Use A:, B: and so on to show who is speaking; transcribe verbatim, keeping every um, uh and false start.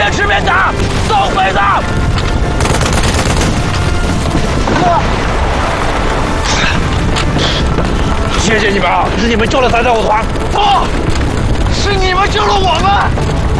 A: 边吃边打，送鬼子！哥，谢谢你们啊！是你们救了三三五团。不，是你们救了我们。